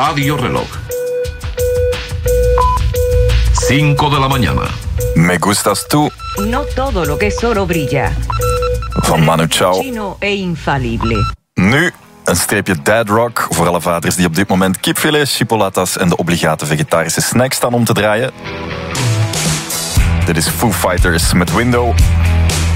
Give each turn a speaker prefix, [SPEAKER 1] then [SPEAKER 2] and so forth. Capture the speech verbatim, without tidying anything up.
[SPEAKER 1] Radio Reloj. Cinco de la mañana.
[SPEAKER 2] Me gustas tú.
[SPEAKER 3] No todo lo que es oro brilla.
[SPEAKER 2] Van Manu Chao.
[SPEAKER 3] Chino e infalible.
[SPEAKER 2] Nu een streepje dad rock voor alle vaders die op dit moment kipfilet, chipolatas en de obligate vegetarische snacks staan om te draaien. Dit is Foo Fighters met Window.